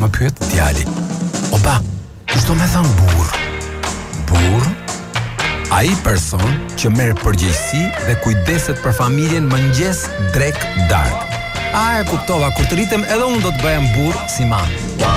më pyet djali: "Oba, kush do me thënë burr?" Burr? Ai person që merr përgjegjësi dhe kujdeset për familjen mëngjes, drek, darkë. A e kuptova, kur të rritem edhe unë do të bëhem burr si ma.